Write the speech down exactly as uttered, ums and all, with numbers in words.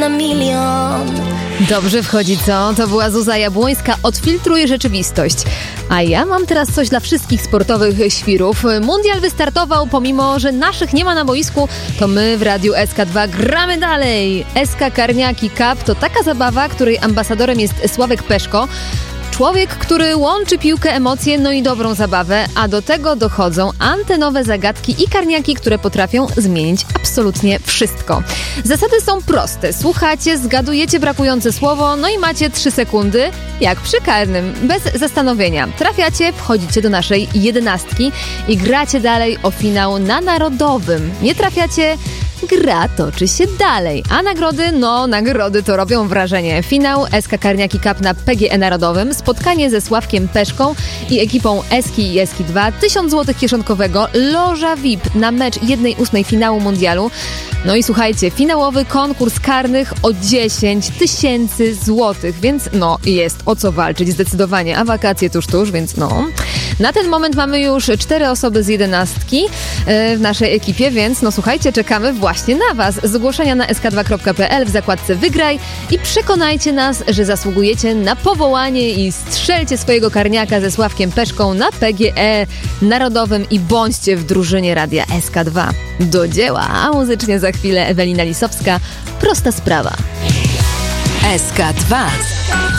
na milion. Dobrze wchodzi, co? To była Zuza Jabłońska, Odfiltruj rzeczywistość. A ja mam teraz coś dla wszystkich sportowych świrów. Mundial wystartował, pomimo że naszych nie ma na boisku, to my w Radiu S K dwa gramy dalej. S K Karniaki Cup to taka zabawa, której ambasadorem jest Sławek Peszko. Człowiek, który łączy piłkę, emocje, no i dobrą zabawę, a do tego dochodzą antenowe zagadki i karniaki, które potrafią zmienić absolutnie wszystko. Zasady są proste. Słuchacie, zgadujecie brakujące słowo, no i macie trzy sekundy, jak przy karnym, bez zastanowienia. Trafiacie, wchodzicie do naszej jedenastki i gracie dalej o finał na Narodowym. Nie trafiacie, gra toczy się dalej, a nagrody, no nagrody to robią wrażenie. Finał S K Karniaki Cup na P G E Narodowym, spotkanie ze Sławkiem Peszką i ekipą Eski i Eski dwa, tysiąc złotych kieszonkowego, loża V I P na mecz jednej ósmej finału mundialu. No i słuchajcie, finałowy konkurs karnych o dziesięć tysięcy złotych, więc no jest o co walczyć zdecydowanie, a wakacje tuż, tuż, więc no. Na ten moment mamy już cztery osoby z jedenastki yy, w naszej ekipie, więc no słuchajcie, czekamy właśnie na Was. Zgłoszenia na s k dwa kropka p l w zakładce Wygraj i przekonajcie nas, że zasługujecie na powołanie i strzelcie swojego karniaka ze Sławkiem Peszką na P G E Narodowym i bądźcie w drużynie Radia S K dwa. Do dzieła, a muzycznie za chwilę Ewelina Lisowska. Prosta sprawa. S K dwa.